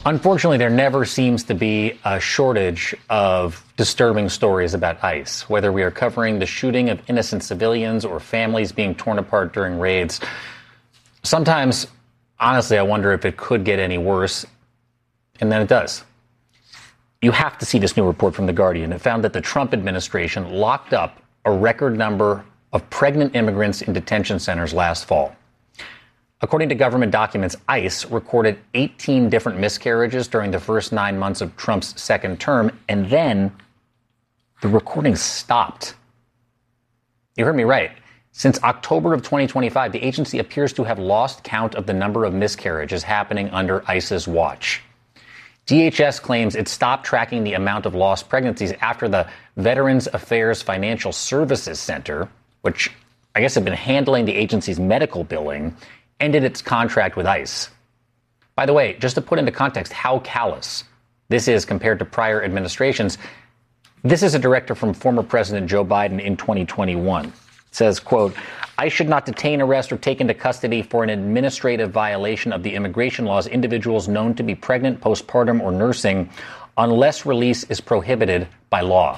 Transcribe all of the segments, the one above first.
Unfortunately, there never seems to be a shortage of disturbing stories about ICE, whether we are covering the shooting of innocent civilians or families being torn apart during raids. Sometimes, honestly, I wonder if it could get any worse, and then it does. You have to see this new report from The Guardian. It found that the Trump administration locked up a record number of pregnant immigrants in detention centers last fall. According to government documents, ICE recorded 18 different miscarriages during the first 9 months of Trump's second term, and then the recording stopped. You heard me right. Since October of 2025, the agency appears to have lost count of the number of miscarriages happening under ICE's watch. DHS claims it stopped tracking the amount of lost pregnancies after the Veterans Affairs Financial Services Center, which I guess had been handling the agency's medical billing, ended its contract with ICE. By the way, just to put into context how callous this is compared to prior administrations, this is a directive from former President Joe Biden in 2021. It says, quote, ICE should not detain, arrest, or take into custody for an administrative violation of the immigration laws individuals known to be pregnant, postpartum, or nursing unless release is prohibited by law.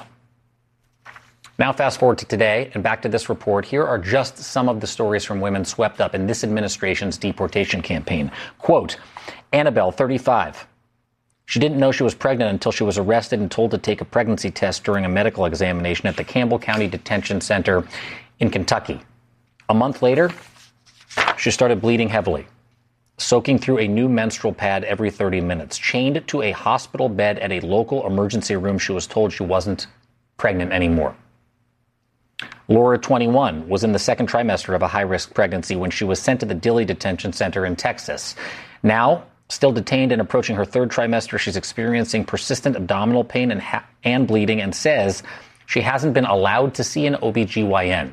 Now fast forward to today and back to this report. Here are just some of the stories from women swept up in this administration's deportation campaign. Quote, Annabelle, 35. She didn't know she was pregnant until she was arrested and told to take a pregnancy test during a medical examination at the Campbell County Detention Center in Kentucky. A month later, she started bleeding heavily, soaking through a new menstrual pad every 30 minutes. Chained to a hospital bed at a local emergency room, she was told she wasn't pregnant anymore. Laura, 21, was in the second trimester of a high-risk pregnancy when she was sent to the Dilley Detention Center in Texas. Now, still detained and approaching her third trimester, she's experiencing persistent abdominal pain and bleeding and says she hasn't been allowed to see an OBGYN.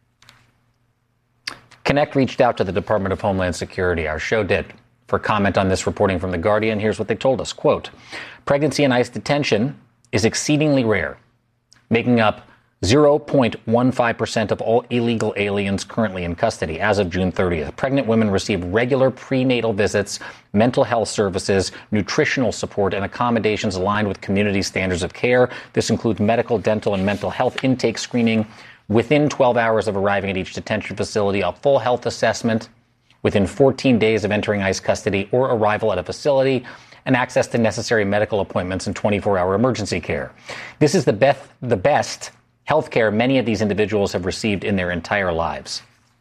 Connect reached out to the Department of Homeland Security. Our show did. For comment on this reporting from The Guardian, here's what they told us. Quote, pregnancy in ICE detention is exceedingly rare, making up 0.15% of all illegal aliens currently in custody as of June 30th. Pregnant women receive regular prenatal visits, mental health services, nutritional support, and accommodations aligned with community standards of care. This includes medical, dental, and mental health intake screening within 12 hours of arriving at each detention facility, a full health assessment within 14 days of entering ICE custody or arrival at a facility, and access to necessary medical appointments and 24-hour emergency care. This is the best health care many of these individuals have received in their entire lives.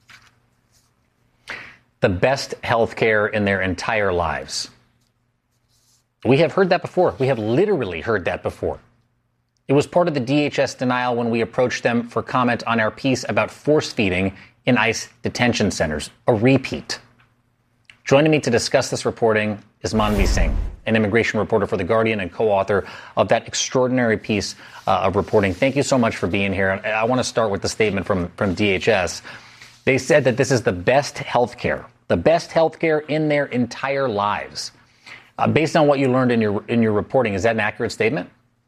The best health care in their entire lives. We have heard that before. We have literally heard that before. It was part of the DHS denial when we approached them for comment on our piece about force feeding in ICE detention centers, a repeat. Joining me to discuss this reporting is Manvi Singh, an immigration reporter for The Guardian and co-author of that extraordinary piece of reporting. Thank you so much for being here. I want to start with the statement from DHS. They said that this is the best health care in their entire lives. Based on what you learned in your reporting, is that an accurate statement?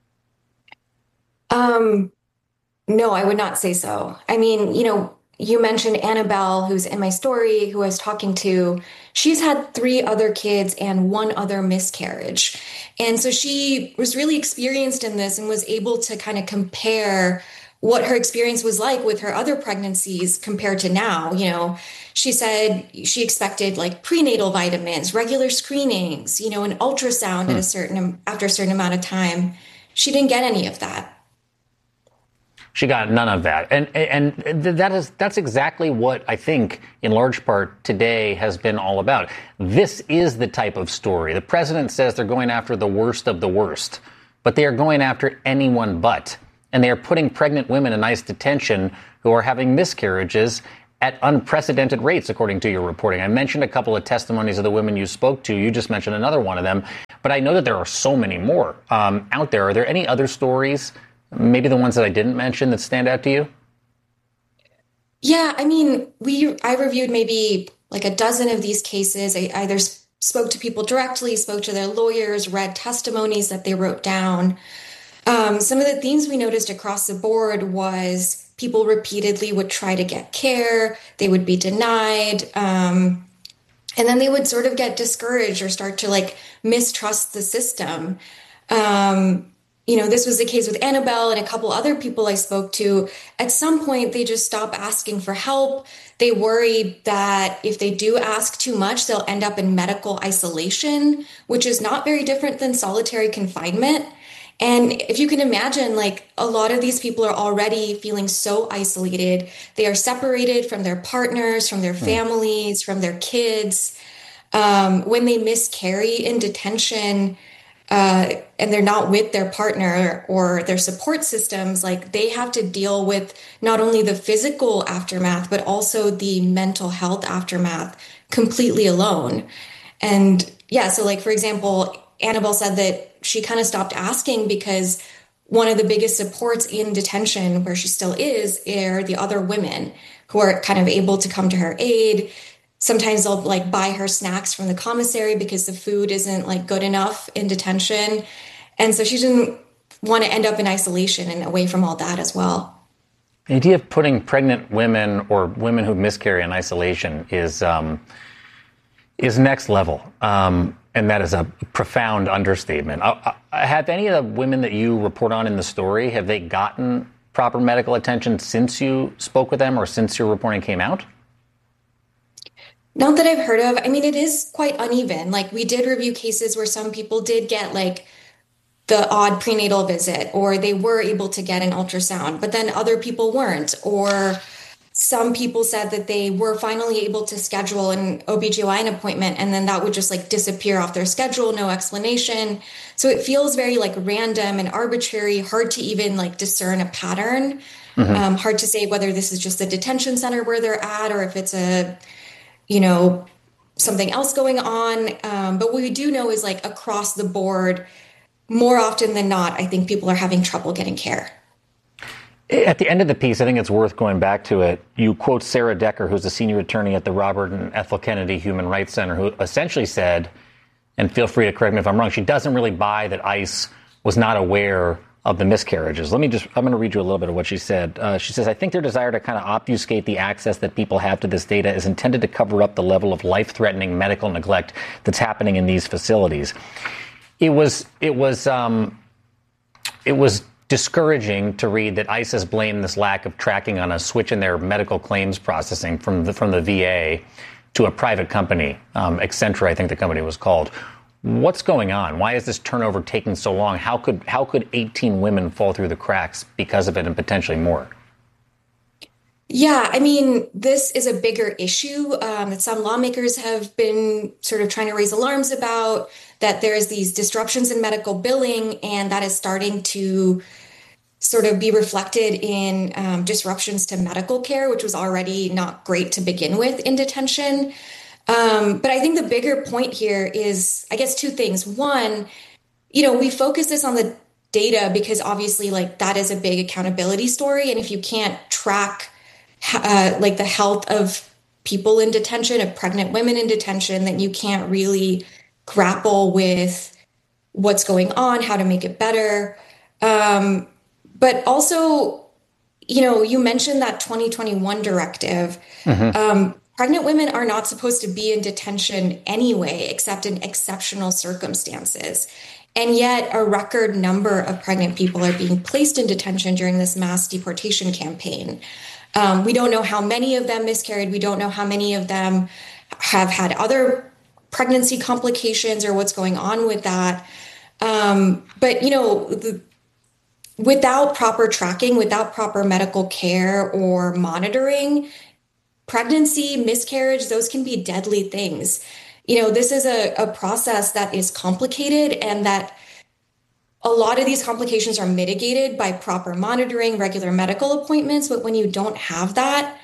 No, I would not say so. I mean, you mentioned Annabelle, who's in my story, who I was talking to. She's had 3 other kids and 1 other miscarriage. And so she was really experienced in this and was able to kind of compare what her experience was like with her other pregnancies compared to now. She said she expected like prenatal vitamins, regular screenings, an ultrasound after a certain amount of time. She didn't get any of that. She got none of that. And that's exactly what I think, in large part, today has been all about. This is the type of story. The president says they're going after the worst of the worst, but they are going after anyone but. And they are putting pregnant women in ICE detention who are having miscarriages at unprecedented rates, according to your reporting. I mentioned a couple of testimonies of the women you spoke to. You just mentioned another one of them. But I know that there are so many more out there. Are there any other stories, maybe the ones that I didn't mention, that stand out to you? Yeah, I mean, I reviewed maybe like a dozen of these cases. I either spoke to people directly, spoke to their lawyers, read testimonies that they wrote down. Some of the themes we noticed across the board was people repeatedly would try to get care. They would be denied. And then they would sort of get discouraged or start to like mistrust the system. Um, this was the case with Annabelle and a couple other people I spoke to. At some point, they just stop asking for help. They worry that if they do ask too much, they'll end up in medical isolation, which is not very different than solitary confinement. And if you can imagine, like a lot of these people are already feeling so isolated. They are separated from their partners, from their families, from their kids. When they miscarry in detention, and they're not with their partner or their support systems, like they have to deal with not only the physical aftermath, but also the mental health aftermath completely alone. And yeah, so like, for example, Annabelle said that she kind of stopped asking because one of the biggest supports in detention, where she still is, are the other women who are kind of able to come to her aid. Sometimes they'll like buy her snacks from the commissary because the food isn't like good enough in detention. And so she didn't want to end up in isolation and away from all that as well. The idea of putting pregnant women or women who miscarry in isolation is next level. And that is a profound understatement. Have any of the women that you report on in the story, have they gotten proper medical attention since you spoke with them or since your reporting came out? Not that I've heard of. I mean, it is quite uneven. Like we did review cases where some people did get like the odd prenatal visit or they were able to get an ultrasound, but then other people weren't. Or some people said that they were finally able to schedule an OBGYN appointment and then that would just like disappear off their schedule, no explanation. So it feels very like random and arbitrary, hard to even like discern a pattern. Hard to say whether this is just the detention center where they're at or if it's something else going on. But what we do know is like across the board, more often than not, I think people are having trouble getting care. At the end of the piece, I think it's worth going back to it. You quote Sarah Decker, who's a senior attorney at the Robert and Ethel Kennedy Human Rights Center, who essentially said, and feel free to correct me if I'm wrong, she doesn't really buy that ICE was not aware of the miscarriages. I'm going to read you a little bit of what she said. She says, I think their desire to kind of obfuscate the access that people have to this data is intended to cover up the level of life-threatening medical neglect that's happening in these facilities. It was discouraging to read that ICE has blamed this lack of tracking on a switch in their medical claims processing from the VA to a private company, Accenture, I think the company was called. What's going on? Why is this turnover taking so long? How could 18 women fall through the cracks because of it and potentially more? Yeah, I mean, this is a bigger issue that some lawmakers have been sort of trying to raise alarms about, that there's these disruptions in medical billing, and that is starting to sort of be reflected in disruptions to medical care, which was already not great to begin with in detention. But I think the bigger point here is, I guess, two things. One, we focus this on the data because obviously like that is a big accountability story. And if you can't track like the health of people in detention, of pregnant women in detention, then you can't really grapple with what's going on, how to make it better. But also, you mentioned that 2021 directive. Pregnant women are not supposed to be in detention anyway, except in exceptional circumstances. And yet a record number of pregnant people are being placed in detention during this mass deportation campaign. We don't know how many of them miscarried. We don't know how many of them have had other pregnancy complications or what's going on with that. But without proper tracking, without proper medical care or monitoring, pregnancy, miscarriage, those can be deadly things. This is a process that is complicated, and that a lot of these complications are mitigated by proper monitoring, regular medical appointments. But when you don't have that,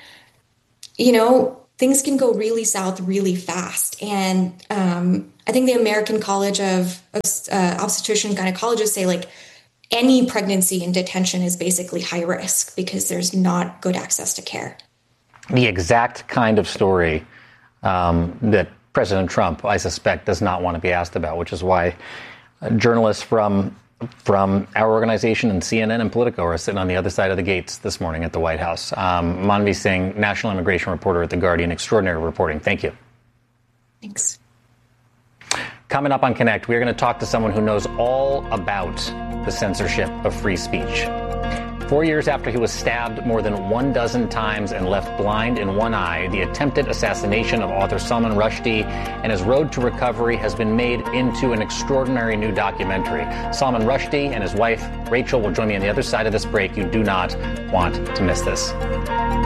things can go really south really fast. And I think the American College of Obstetrician Gynecologists say like any pregnancy in detention is basically high risk because there's not good access to care. The exact kind of story that President Trump, I suspect, does not want to be asked about, which is why journalists from our organization and CNN and Politico are sitting on the other side of the gates this morning at the White House. Manvi Singh, national immigration reporter at The Guardian, extraordinary reporting. Thank you. Thanks. Coming up on Connect, we're going to talk to someone who knows all about the censorship of free speech. 4 years after he was stabbed more than 12 times and left blind in one eye, the attempted assassination of author Salman Rushdie and his road to recovery has been made into an extraordinary new documentary. Salman Rushdie and his wife, Rachel, will join me on the other side of this break. You do not want to miss this.